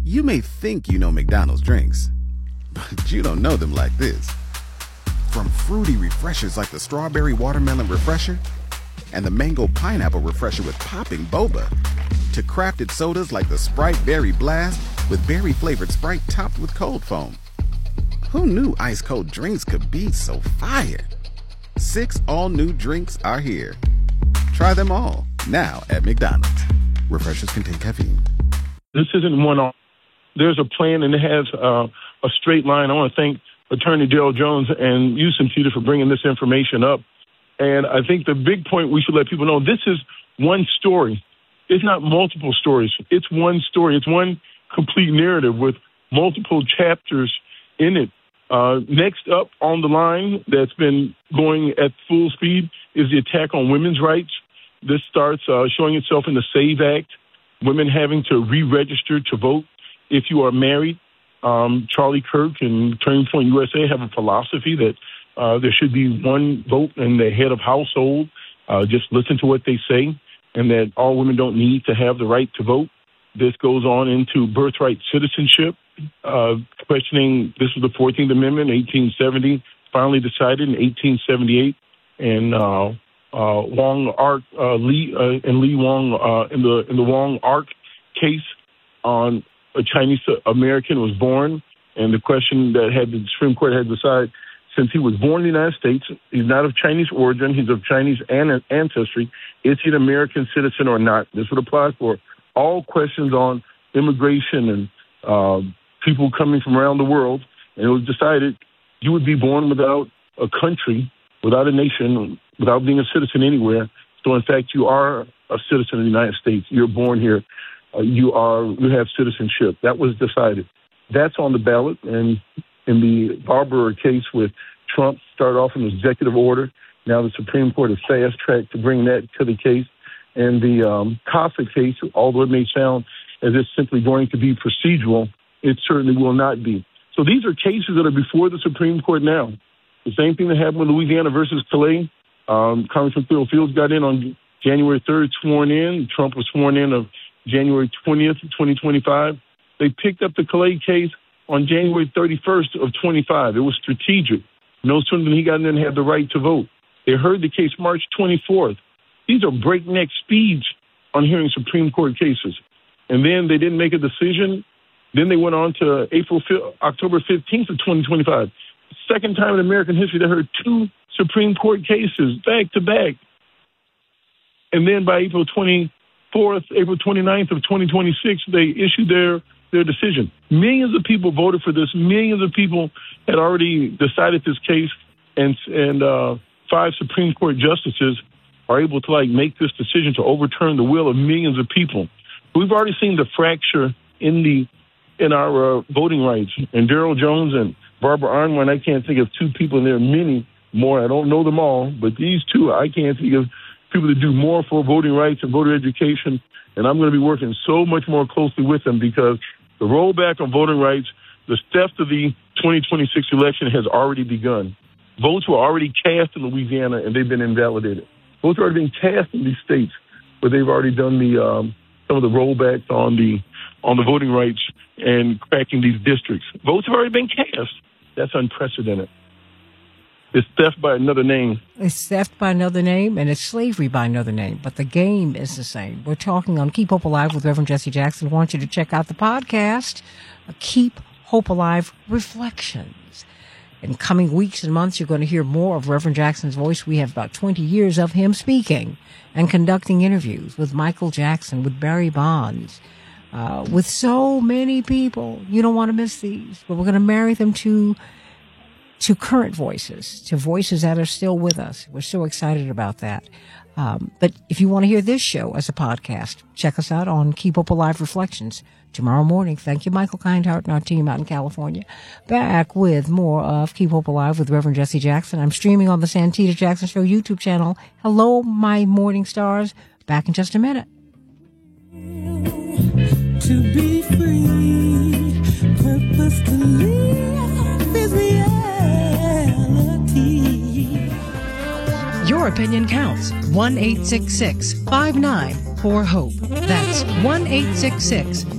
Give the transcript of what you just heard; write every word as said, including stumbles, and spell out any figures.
You may think you know McDonald's drinks, but you don't know them like this. From fruity refreshers like the Strawberry Watermelon Refresher and the Mango Pineapple Refresher with popping boba, to crafted sodas like the Sprite Berry Blast with berry-flavored Sprite topped with cold foam. Who knew ice-cold drinks could be so fire? Six all-new drinks are here. Try them all, now at McDonald's. Refreshers contain caffeine. This isn't one-off. There's a plan, and it has uh, a straight line. I want to thank Attorney Daryl Jones and you, Cynthia, for bringing this information up. And I think the big point we should let people know, this is one story. It's not multiple stories. It's one story. It's one complete narrative with multiple chapters in it. Uh, next up on the line that's been going at full speed is the attack on women's rights. This starts uh, showing itself in the SAVE Act, women having to re-register to vote if you are married. Um, Charlie Kirk and Turning Point U S A have a philosophy that uh, there should be one vote in the head of household. Uh, just listen to what they say, and that all women don't need to have the right to vote. This goes on into birthright citizenship, uh, questioning, this was the fourteenth Amendment, eighteen seventy, finally decided in eighteen seventy-eight, and uh, uh, Wong Ark, uh, Lee, uh, and Lee Wong, uh, in the in the Wong Ark case on a Chinese American was born, and the question that had the Supreme Court had to decide, since he was born in the United States, he's not of Chinese origin, he's of Chinese an- ancestry, is he an American citizen or not? This would apply for all questions on immigration and uh, people coming from around the world. And it was decided you would be born without a country, without a nation, without being a citizen anywhere. So, in fact, you are a citizen of the United States. You're born here. Uh, you are. You have citizenship. That was decided. That's on the ballot. And in the Barber case with Trump, started off an executive order. Now the Supreme Court has fast-tracked to bring that to the case. And the um, CASA case, although it may sound as if it's simply going to be procedural, it certainly will not be. So these are cases that are before the Supreme Court now. The same thing that happened with Louisiana versus Calais. Um, Congressman Phil Fields got in on January third, sworn in. Trump was sworn in of January twentieth, twenty twenty-five. They picked up the Calais case on January thirty-first of twenty-five. It was strategic. No sooner than he got in and had the right to vote. They heard the case March twenty-fourth. These are breakneck speeds on hearing Supreme Court cases. And then they didn't make a decision. Then they went on to April, October fifteenth of twenty twenty-five. Second time in American history they heard two Supreme Court cases back to back. And then by April twenty-fourth, April twenty-ninth of twenty twenty-six, they issued their, their decision. Millions of people voted for this. Millions of people had already decided this case. And, and uh, five Supreme Court justices are able to like make this decision to overturn the will of millions of people. We've already seen the fracture in the in our uh, voting rights. And Daryl Jones and Barbara Arnwine, I can't think of two people, and there are many more. I don't know them all, but these two, I can't think of people that do more for voting rights and voter education. And I'm going to be working so much more closely with them because the rollback on voting rights, the theft of the twenty twenty-six election has already begun. Votes were already cast in Louisiana, and they've been invalidated. Votes are already being cast in these states where they've already done the um, some of the rollbacks on the on the voting rights and cracking these districts. Votes have already been cast. That's unprecedented. It's theft by another name. It's theft by another name, and it's slavery by another name. But the game is the same. We're talking on Keep Hope Alive with Reverend Jesse Jackson. I want you to check out the podcast, Keep Hope Alive Reflections. In coming weeks and months, you're going to hear more of Reverend Jackson's voice. We have about twenty years of him speaking and conducting interviews with Michael Jackson, with Barry Bonds, uh, with so many people. You don't want to miss these. But we're going to marry them to to current voices, to voices that are still with us. We're so excited about that. Um, but if you want to hear this show as a podcast, check us out on Keep Hope Alive Reflections tomorrow morning. Thank you, Michael Kindheart and our team out in California. Back with more of Keep Hope Alive with Reverend Jesse Jackson. I'm streaming on the Santita Jackson Show YouTube channel. Hello, my morning stars. Back in just a minute. To be free, purpose to live is reality. Your opinion counts. one eight six six, five nine four, HOPE. That's one eight six six